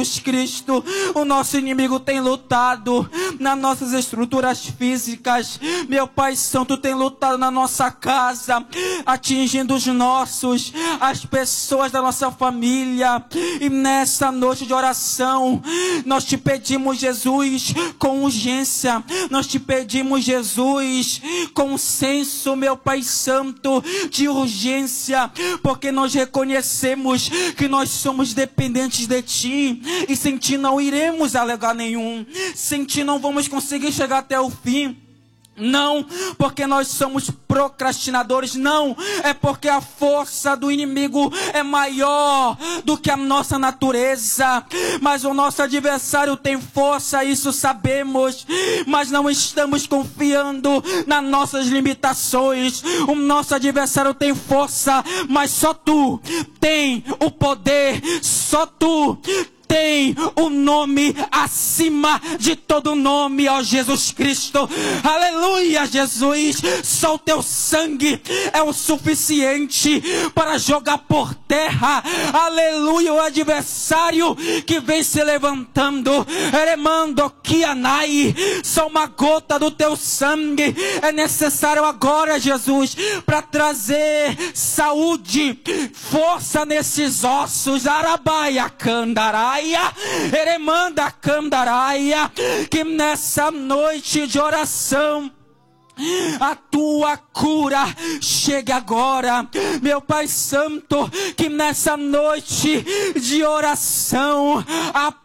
Cristo, o nosso inimigo tem lutado nas nossas estruturas físicas. Meu Pai Santo, tem lutado na nossa casa, atingindo as pessoas da nossa família. E nessa noite de oração, nós te pedimos, Jesus, com urgência. Nós te pedimos, Jesus, com senso, meu Pai Santo, de urgência, porque nós reconhecemos que nós somos dependentes de Ti. E sem Ti não iremos a lugar nenhum. Sem Ti não vamos conseguir chegar até o fim. Não, porque nós somos procrastinadores. Não, é porque a força do inimigo é maior do que a nossa natureza. Mas o nosso adversário tem força, isso sabemos. Mas não estamos confiando nas nossas limitações. O nosso adversário tem força, mas só Tu tem o poder. Só Tu tem o nome acima de todo nome, ó Jesus Cristo. Aleluia, Jesus. Só o Teu sangue é o suficiente para jogar por terra, aleluia, o adversário que vem se levantando. Eremando Kianai, só uma gota do Teu sangue é necessário agora, Jesus, para trazer saúde, força nesses ossos. Arabaia Candaraia, Eremanda Candaraia, que nessa noite de oração a Tua cura chegue agora, meu Pai Santo, que nessa noite de oração a